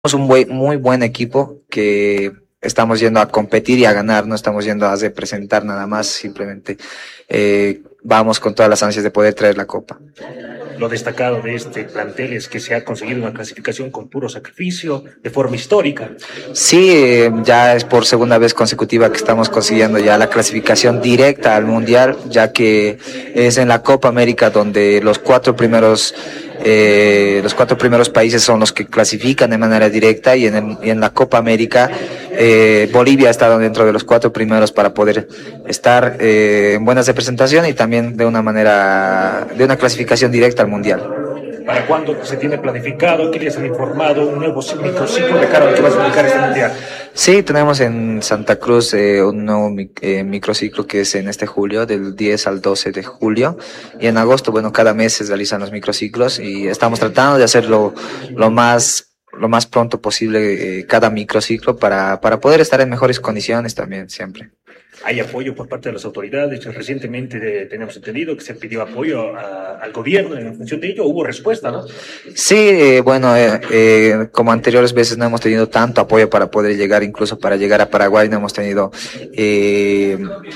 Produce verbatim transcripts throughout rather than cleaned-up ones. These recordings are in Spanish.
Somos un buen, muy buen equipo que estamos yendo a competir y a ganar, no estamos yendo a representar nada más, simplemente eh, vamos con todas las ansias de poder traer la copa. Lo destacado de este plantel es que se ha conseguido una clasificación con puro sacrificio, de forma histórica. Sí, eh, ya es por segunda vez consecutiva que estamos consiguiendo ya la clasificación directa al Mundial, ya que es en la Copa América donde los cuatro primeros Eh, los cuatro primeros países son los que clasifican de manera directa y en, el, y en la Copa América eh, Bolivia ha estado dentro de los cuatro primeros para poder estar eh, en buenas representaciones y también de una manera, de una clasificación directa al Mundial. ¿Para cuándo se tiene planificado? ¿Qué les han informado? ¿Un nuevo microciclo de cara a lo que va a significar este Mundial? Sí, tenemos en Santa Cruz eh, un nuevo eh, microciclo que es en este julio, del diez al doce de julio, y en agosto, bueno, cada mes se realizan los microciclos y estamos tratando de hacerlo lo más, lo más pronto posible eh, cada microciclo para, para poder estar en mejores condiciones también, siempre. ¿Hay apoyo por parte de las autoridades? Recientemente de, tenemos entendido que se pidió apoyo a, al gobierno en función de ello. ¿Hubo respuesta, no? Sí, eh, bueno, eh, eh, como anteriores veces no hemos tenido tanto apoyo para poder llegar, incluso para llegar a Paraguay no hemos tenido eh,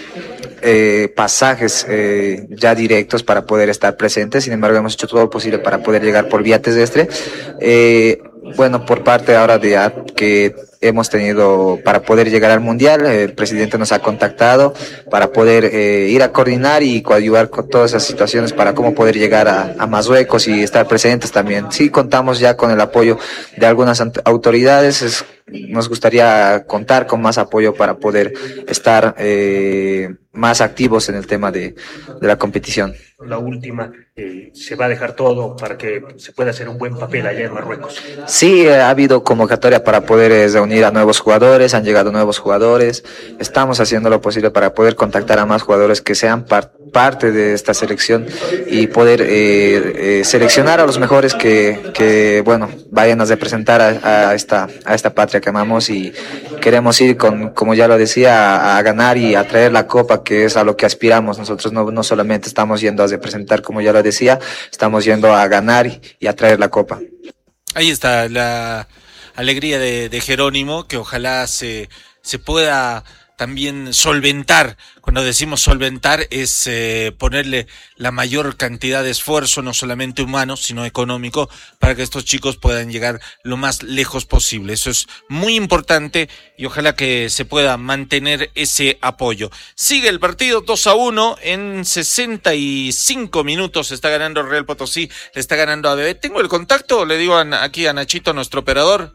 eh, pasajes eh, ya directos para poder estar presentes. Sin embargo, hemos hecho todo lo posible para poder llegar por vía terrestre. Eh, Bueno, por parte ahora de que hemos tenido para poder llegar al Mundial, el presidente nos ha contactado para poder eh, ir a coordinar y coadyuvar con todas esas situaciones para cómo poder llegar a, a Marruecos y estar presentes también. Sí, contamos ya con el apoyo de algunas autoridades, es, nos gustaría contar con más apoyo para poder estar eh, más activos en el tema de, de la competición. La última, eh, se va a dejar todo para que se pueda hacer un buen papel allá en Marruecos. Sí, ha habido convocatoria para poder eh, reunir a nuevos jugadores, han llegado nuevos jugadores, estamos haciendo lo posible para poder contactar a más jugadores que sean par parte de esta selección y poder eh, eh, seleccionar a los mejores que, que bueno, vayan a representar a, a, esta, a esta patria que amamos y queremos ir con, como ya lo decía, a, a ganar y a traer la copa, que es a lo que aspiramos. Nosotros no, no solamente estamos yendo a representar, como ya lo decía, estamos yendo a ganar y, y a traer la copa. Ahí está la alegría de, de Jerónimo, que ojalá se, se pueda también solventar. Cuando decimos solventar es eh, ponerle la mayor cantidad de esfuerzo, no solamente humano, sino económico, para que estos chicos puedan llegar lo más lejos posible. Eso es muy importante y ojalá que se pueda mantener ese apoyo. Sigue el partido dos a uno, en sesenta y cinco minutos está ganando Real Potosí, le está ganando a Bebé. Tengo el contacto, le digo a, aquí a Nachito, nuestro operador.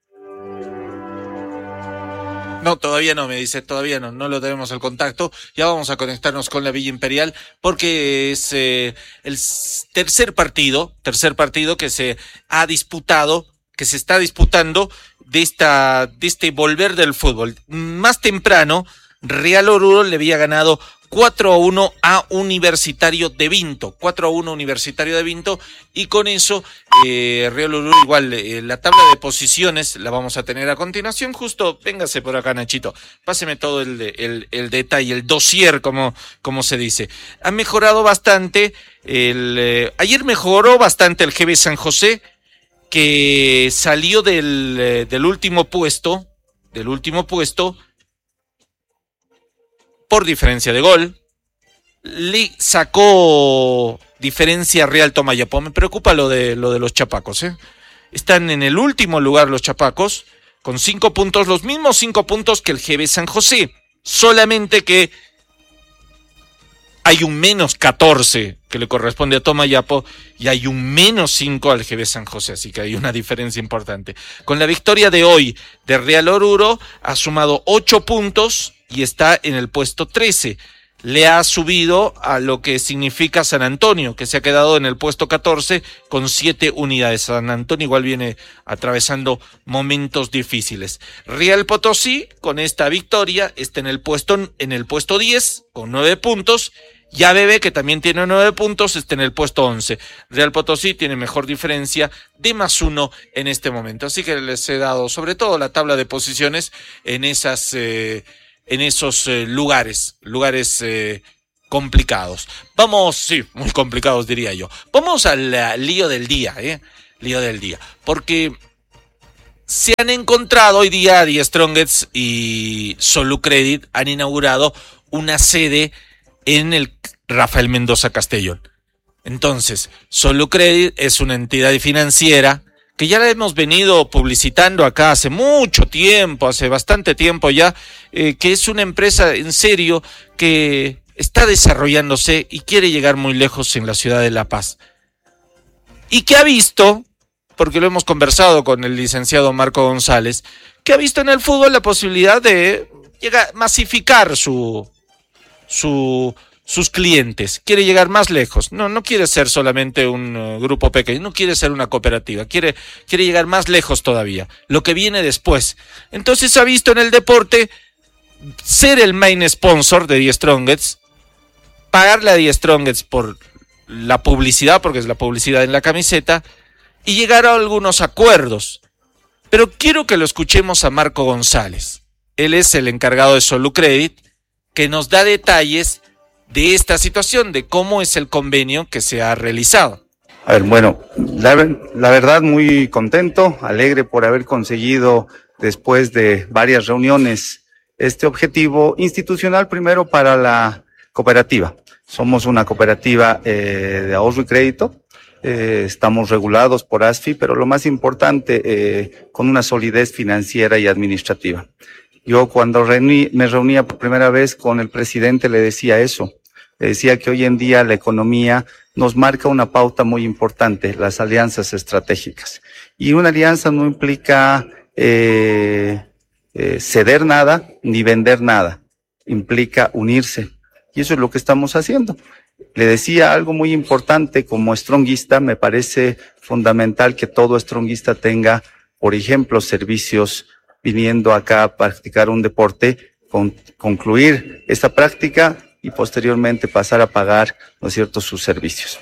No, todavía no, me dice, todavía no, no lo tenemos el contacto. Ya vamos a conectarnos con la Villa Imperial porque es eh, el tercer partido, tercer partido que se ha disputado, que se está disputando de esta, de este volver del fútbol. Más temprano, Real Oruro le había ganado cuatro a uno a Universitario de Vinto, cuatro a uno Universitario de Vinto, y con eso eh, Real Oruro igual, eh, la tabla de posiciones la vamos a tener a continuación. Justo, véngase por acá, Nachito, páseme todo el, el, el detalle, el dossier, como, como se dice. Ha mejorado bastante, el, eh, ayer mejoró bastante el G B San José, que salió del, eh, del último puesto, del último puesto, por diferencia de gol, le sacó diferencia Real Tomayapo. Me preocupa lo de lo de los chapacos, ¿eh? Están en el último lugar los chapacos, con cinco puntos, los mismos cinco puntos que el G B San José, solamente que hay un menos catorce que le corresponde a Tomayapo y hay un menos cinco al G B San José, así que hay una diferencia importante. Con la victoria de hoy de Real Oruro, ha sumado ocho puntos y está en el puesto trece. Le ha subido a lo que significa San Antonio, que se ha quedado en el puesto catorce con siete unidades. San Antonio igual viene atravesando momentos difíciles. Real Potosí, con esta victoria, está en el puesto, en el puesto diez con nueve puntos. Y A B B, que también tiene nueve puntos, está en el puesto once. Real Potosí tiene mejor diferencia de más uno en este momento. Así que les he dado sobre todo la tabla de posiciones en esas... Eh, en esos eh, lugares, lugares eh, complicados. Vamos, sí, muy complicados diría yo. Vamos al uh, lío del día, ¿eh? Lío del día. Porque se han encontrado hoy día Die Strongest y Solucredit han inaugurado una sede en el Rafael Mendoza Castellón. Entonces, Solucredit es una entidad financiera que ya la hemos venido publicitando acá hace mucho tiempo, hace bastante tiempo ya, eh, que es una empresa en serio que está desarrollándose y quiere llegar muy lejos en la ciudad de La Paz. Y que ha visto, porque lo hemos conversado con el licenciado Marco González, que ha visto en el fútbol la posibilidad de llegar, masificar su, su, sus clientes. Quiere llegar más lejos. No, no quiere ser solamente un uh, grupo pequeño, no quiere ser una cooperativa, quiere, quiere llegar más lejos todavía, lo que viene después. Entonces ha visto en el deporte ser el main sponsor de Die Strongest, pagarle a Die Strongest por la publicidad, porque es la publicidad en la camiseta, y llegar a algunos acuerdos. Pero quiero que lo escuchemos a Marco González. Él es el encargado de Solucredit, que nos da detalles de esta situación, de cómo es el convenio que se ha realizado. A ver, bueno, la, la verdad muy contento, alegre por haber conseguido después de varias reuniones este objetivo institucional, primero para la cooperativa. Somos una cooperativa eh, de ahorro y crédito, eh, estamos regulados por A S F I, pero lo más importante, eh, con una solidez financiera y administrativa. Yo cuando reuní, me reunía por primera vez con el presidente le decía eso, le decía que hoy en día la economía nos marca una pauta muy importante, las alianzas estratégicas. Y una alianza no implica eh, eh, ceder nada ni vender nada, implica unirse. Y eso es lo que estamos haciendo. Le decía algo muy importante como stronguista, me parece fundamental que todo stronguista tenga, por ejemplo, servicios viniendo acá a practicar un deporte, con, concluir esta práctica y posteriormente pasar a pagar, ¿no es cierto?, sus servicios.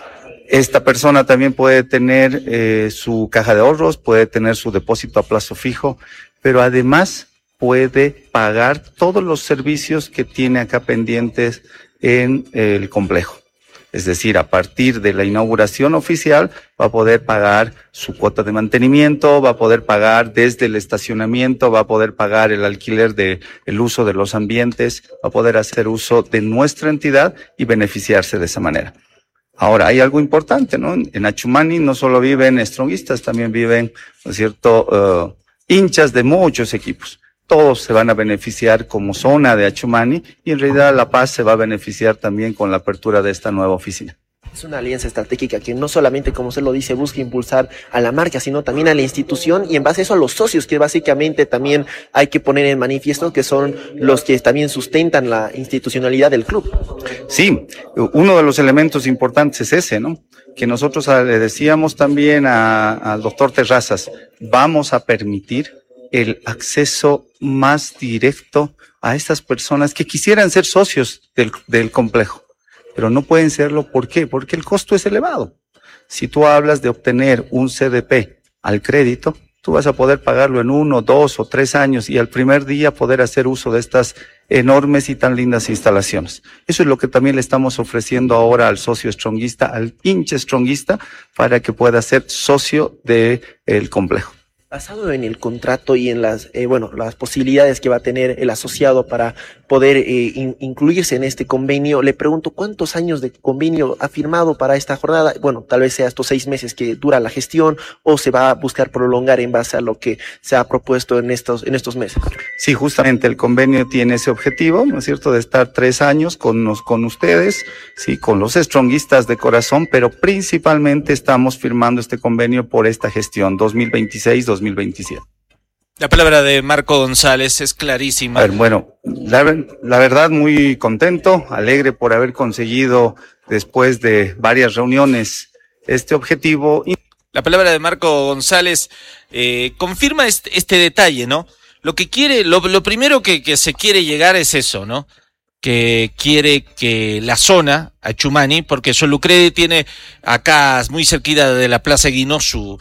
Esta persona también puede tener eh, su caja de ahorros, puede tener su depósito a plazo fijo, pero además puede pagar todos los servicios que tiene acá pendientes en el complejo. Es decir, a partir de la inauguración oficial va a poder pagar su cuota de mantenimiento, va a poder pagar desde el estacionamiento, va a poder pagar el alquiler de el uso de los ambientes, va a poder hacer uso de nuestra entidad y beneficiarse de esa manera. Ahora, hay algo importante, ¿no? En Achumani no solo viven stronguistas, también viven, ¿no es cierto?, uh, hinchas de muchos equipos. Todos se van a beneficiar como zona de Achumani y en realidad La Paz se va a beneficiar también con la apertura de esta nueva oficina. Es una alianza estratégica que no solamente, como usted lo dice, busca impulsar a la marca, sino también a la institución y en base a eso a los socios, que básicamente también hay que poner en manifiesto que son los que también sustentan la institucionalidad del club. Sí, uno de los elementos importantes es ese, ¿no? Que nosotros le decíamos también a, al doctor Terrazas, vamos a permitir el acceso más directo a estas personas que quisieran ser socios del, del complejo, pero no pueden serlo. ¿Por qué? Porque el costo es elevado. Si tú hablas de obtener un C D P al crédito, tú vas a poder pagarlo en uno, dos o tres años y al primer día poder hacer uso de estas enormes y tan lindas instalaciones. Eso es lo que también le estamos ofreciendo ahora al socio stronguista, al hincha stronguista, para que pueda ser socio del complejo. Basado en el contrato y en las eh, bueno las posibilidades que va a tener el asociado para poder eh, in, incluirse en este convenio, le pregunto cuántos años de convenio ha firmado para esta jornada. Bueno, tal vez sea estos seis meses que dura la gestión o se va a buscar prolongar en base a lo que se ha propuesto en estos en estos meses. Sí, justamente el convenio tiene ese objetivo, ¿no es cierto?, de estar tres años con nos, con ustedes, sí, con los stronguistas de corazón, pero principalmente estamos firmando este convenio por esta gestión dos mil veintiséis dos mil veintisiete. La palabra de Marco González es clarísima. A ver, bueno, la, la verdad muy contento, alegre por haber conseguido después de varias reuniones este objetivo. La palabra de Marco González eh, confirma este, este detalle, ¿no? Lo que quiere, lo, lo primero que, que se quiere llegar es eso, ¿no? Que quiere que la zona, Achumani, porque Solucredit tiene acá muy cerquita de la Plaza Guinó su,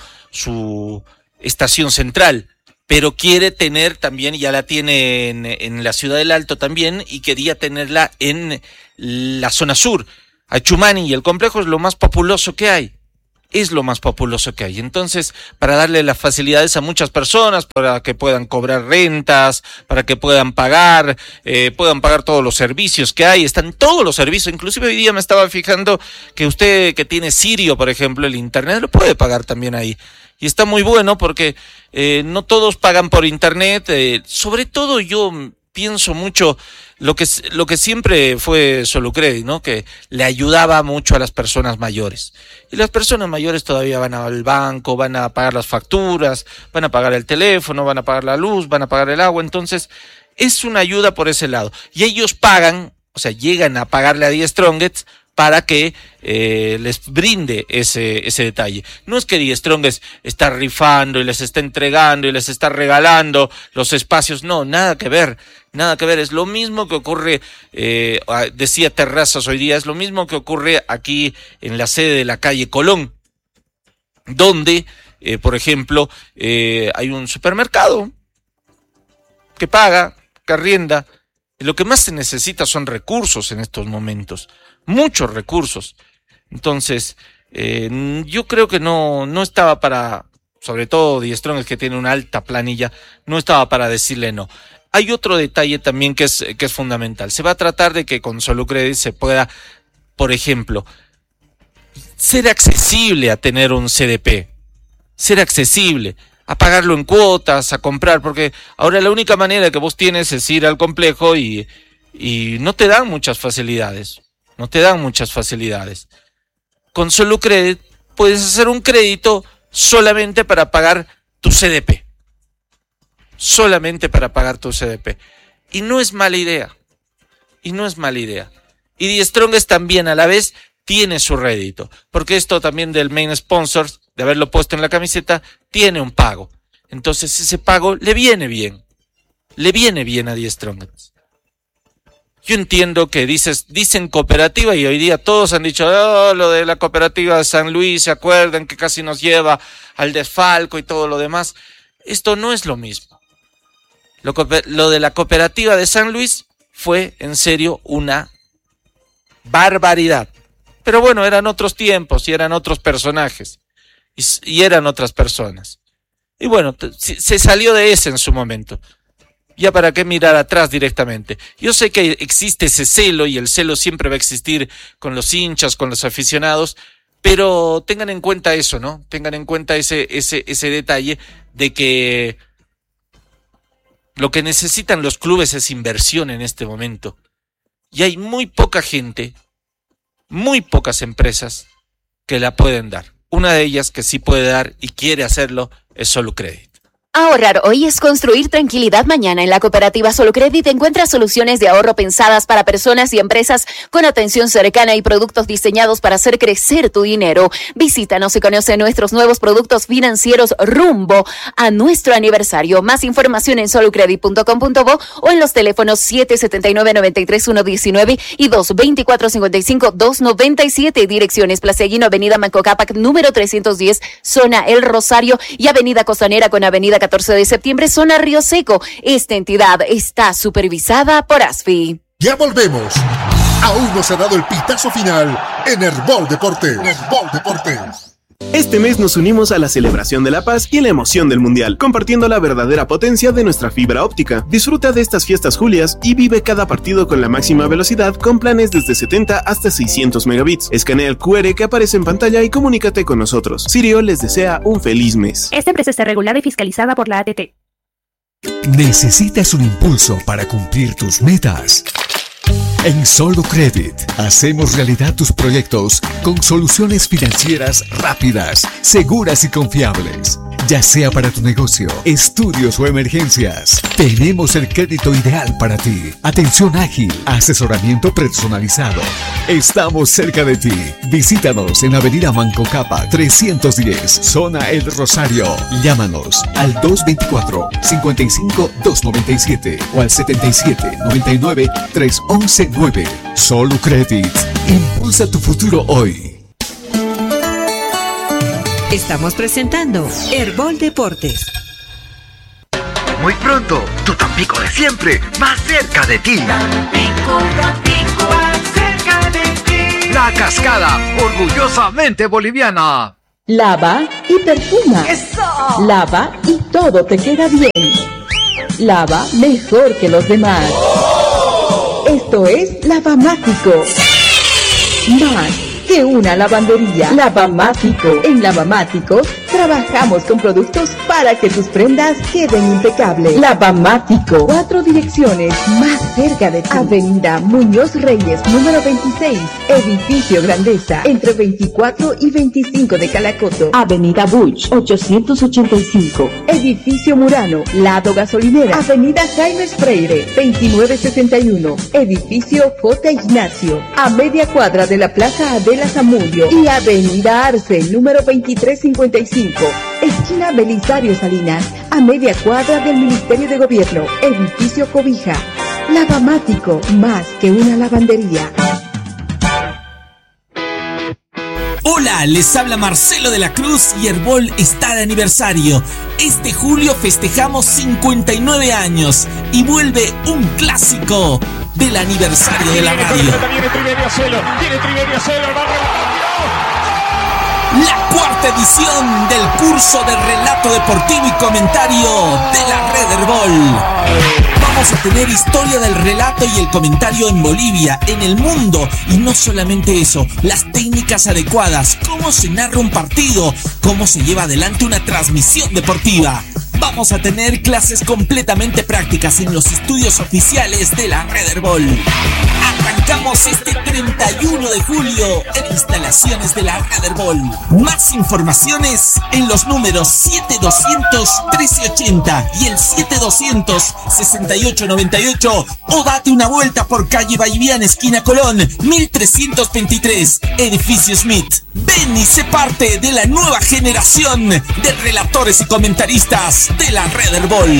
su estación central, pero quiere tener también, ya la tiene en, en la Ciudad del Alto también, y quería tenerla en la zona sur. Achumani y el complejo es lo más populoso que hay. es lo más populoso que hay. Entonces, para darle las facilidades a muchas personas, para que puedan cobrar rentas, para que puedan pagar, eh, puedan pagar todos los servicios que hay, están todos los servicios. Inclusive hoy día me estaba fijando que usted que tiene Sirio, por ejemplo, el internet, lo puede pagar también ahí. Y está muy bueno porque eh, no todos pagan por internet, eh, sobre todo yo pienso mucho lo que lo que siempre fue Solucredit, ¿no? Que le ayudaba mucho a las personas mayores. Y las personas mayores todavía van al banco, van a pagar las facturas, van a pagar el teléfono, van a pagar la luz, van a pagar el agua. Entonces, es una ayuda por ese lado. Y ellos pagan, o sea, llegan a pagarle a Die Strongest para que eh, les brinde ese ese detalle. No es que Die Strongest está rifando y les está entregando y les está regalando los espacios, no, nada que ver, nada que ver. Es lo mismo que ocurre, eh, decía Terrazas hoy día, es lo mismo que ocurre aquí en la sede de la calle Colón, donde, eh, por ejemplo, eh, hay un supermercado que paga, que arrienda, y lo que más se necesita son recursos en estos momentos. Muchos recursos. Entonces, eh, yo creo que no, no estaba para, sobre todo Die Strongest, que tiene una alta planilla, no estaba para decirle no. Hay otro detalle también que es, que es fundamental. Se va a tratar de que con Solucredit se pueda, por ejemplo, ser accesible a tener un C D P. Ser accesible, a pagarlo en cuotas, a comprar, porque ahora la única manera que vos tienes es ir al complejo y, y no te dan muchas facilidades. No te dan muchas facilidades. Con Solucredit puedes hacer un crédito solamente para pagar tu C D P. Solamente para pagar tu C D P. Y no es mala idea. Y no es mala idea. Y Die Strongest también a la vez tiene su rédito. Porque esto también del main sponsor, de haberlo puesto en la camiseta, tiene un pago. Entonces ese pago le viene bien. Le viene bien a Die Strongest. Yo entiendo que dices, dicen cooperativa y hoy día todos han dicho, oh, lo de la cooperativa de San Luis, ¿se acuerdan que casi nos lleva al desfalco y todo lo demás? Esto no es lo mismo. Lo, lo de la cooperativa de San Luis fue en serio una barbaridad. Pero bueno, eran otros tiempos y eran otros personajes y, y eran otras personas. Y bueno, se salió de ese en su momento. Ya para qué mirar atrás directamente. Yo sé que existe ese celo y el celo siempre va a existir con los hinchas, con los aficionados, pero tengan en cuenta eso, ¿no? Tengan en cuenta ese, ese, ese detalle de que lo que necesitan los clubes es inversión en este momento. Y hay muy poca gente, muy pocas empresas que la pueden dar. Una de ellas que sí puede dar y quiere hacerlo es Solucredit. Ahorrar hoy es construir tranquilidad mañana. En la cooperativa Solucredit encuentras soluciones de ahorro pensadas para personas y empresas con atención cercana y productos diseñados para hacer crecer tu dinero. Visítanos y conoce nuestros nuevos productos financieros rumbo a nuestro aniversario. Más información en solucredit punto com punto bo o en los teléfonos siete siete nueve, nueve tres uno uno nueve y dos veinticuatro cincuenta y cinco, doscientos noventa y siete. Direcciones Plaza Eguino, Avenida Manco Cápac, número trescientos diez, zona El Rosario, y Avenida Costanera con Avenida catorce de septiembre, zona Río Seco. Esta entidad está supervisada por ASFI. Ya volvemos. Aún no se ha dado el pitazo final en Herbol Deportes. Herbol Deportes. Este mes nos unimos a la celebración de la paz y la emoción del mundial, compartiendo la verdadera potencia de nuestra fibra óptica. Disfruta de estas fiestas julias y vive cada partido con la máxima velocidad con planes desde setenta hasta seiscientos megabits. Escanea el cu erre que aparece en pantalla y comunícate con nosotros. Sirio les desea un feliz mes. Esta empresa está regulada y fiscalizada por la A T T. ¿Necesitas un impulso para cumplir tus metas? En Solucredit hacemos realidad tus proyectos con soluciones financieras rápidas, seguras y confiables. Ya sea para tu negocio, estudios o emergencias, tenemos el crédito ideal para ti. Atención ágil, asesoramiento personalizado. Estamos cerca de ti. Visítanos en Avenida Manco Cápac trescientos diez, zona El Rosario. Llámanos al dos veinticuatro, cincuenta y cinco, doscientos noventa y siete o al setenta y siete, noventa y nueve, trescientos once nueve. Solucredit. Impulsa tu futuro hoy. Estamos presentando Herbol Deportes. Muy pronto, tu Tampico de siempre, más cerca de ti. Tampico, Tampico, más cerca de ti. La Cascada, orgullosamente boliviana. Lava y perfuma. ¡Eso! Lava y todo te queda bien. Lava mejor que los demás. ¡Oh! Esto es Lavamático. Más que una lavandería. Lavamático. En Lavamático trabajamos con productos para que tus prendas queden impecables. Lavamático. Cuatro direcciones más cerca de ti. Avenida Muñoz Reyes, número veintiséis. Edificio Grandeza, entre veinticuatro y veinticinco de Calacoto. Avenida Buch, ochocientos ochenta y cinco. Edificio Murano, lado gasolinera. Avenida Jaime Freire, veintinueve sesenta y uno. Edificio J. Ignacio, a media cuadra de la Plaza Adela Zamudio. Y Avenida Arce, número veintitrés cincuenta y cinco. Esquina Belisario Salinas, a media cuadra del Ministerio de Gobierno. Edificio Cobija. Lavamático, más que una lavandería. Hola, les habla Marcelo de la Cruz y Herbol está de aniversario. Este julio festejamos cincuenta y nueve años y vuelve un clásico del aniversario de la radio. Tiene Triverio Suelo, tiene Triverio Suelo, va La cuarta edición del curso de relato deportivo y comentario de la Red Herbol. Vamos a tener historia del relato y el comentario en Bolivia, en el mundo, y no solamente eso, las técnicas adecuadas, cómo se narra un partido, cómo se lleva adelante una transmisión deportiva. Vamos a tener clases completamente prácticas en los estudios oficiales de la Red Herbol. Arrancamos este treinta y uno de julio en instalaciones de la Red Herbol. Más informaciones en los números siete doscientos trece ochenta y el siete doscientos sesenta y ocho noventa y ocho, o date una vuelta por calle Valliviana, esquina Colón, mil trescientos veintitrés, edificio Smith. Ven y sé parte de la nueva generación de relatores y comentaristas de la Red Herbol.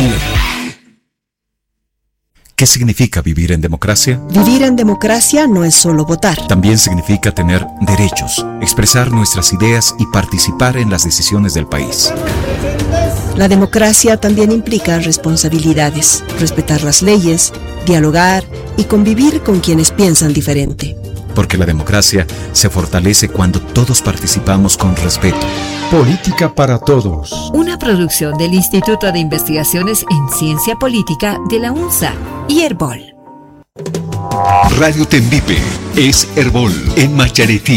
¿Qué significa vivir en democracia? Vivir en democracia no es solo votar. También significa tener derechos, expresar nuestras ideas y participar en las decisiones del país. La democracia también implica responsabilidades, respetar las leyes, dialogar y convivir con quienes piensan diferente. Porque la democracia se fortalece cuando todos participamos con respeto. Política para todos. Una producción del Instituto de Investigaciones en Ciencia Política de la UNSA y Herbol. Radio Tembipe es Herbol en Macharetí.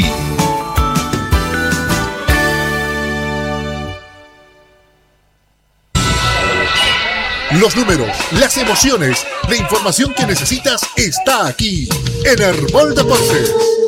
Los números, las emociones, la información que necesitas está aquí en Herbol Deportes.